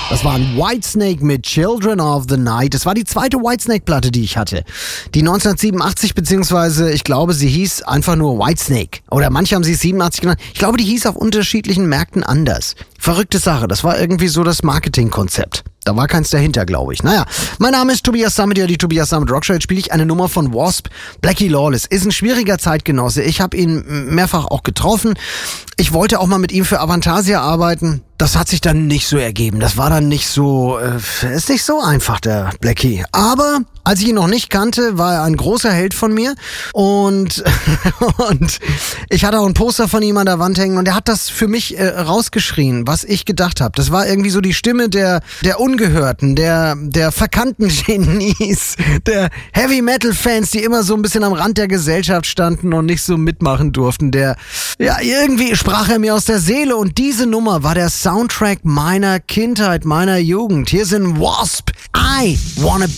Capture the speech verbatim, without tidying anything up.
Das war ein Whitesnake mit Children of the Night. Das war die zweite Whitesnake-Platte, die ich hatte. Die neunzehnhundertsiebenundachtzig, beziehungsweise ich glaube, sie hieß einfach nur Whitesnake. Oder manche haben sie siebenundachtzig genannt. Ich glaube, die hieß auf unterschiedlichen Märkten anders. Verrückte Sache. Das war irgendwie so das Marketingkonzept. Da war keins dahinter, glaube ich. Naja, mein Name ist Tobias Sammet, ja, die Tobias Sammet Rockshow. Jetzt spiele ich eine Nummer von W A S P. Blackie Lawless ist ein schwieriger Zeitgenosse. Ich habe ihn mehrfach auch getroffen. Ich wollte auch mal mit ihm für Avantasia arbeiten. Das hat sich dann nicht so ergeben. Das war dann nicht so, äh, ist nicht so einfach, der Blackie. Aber als ich ihn noch nicht kannte, war er ein großer Held von mir. Und, und ich hatte auch ein Poster von ihm an der Wand hängen und er hat das für mich äh, rausgeschrien, was ich gedacht habe. Das war irgendwie so die Stimme der, der Ungehörten, der, der verkannten Genies, der Heavy-Metal-Fans, die immer so ein bisschen am Rand der Gesellschaft standen und nicht so mitmachen durften. Der, ja, irgendwie sprach er mir aus der Seele und diese Nummer war der Soundtrack meiner Kindheit, meiner Jugend. Hier sind W A S P. I wanna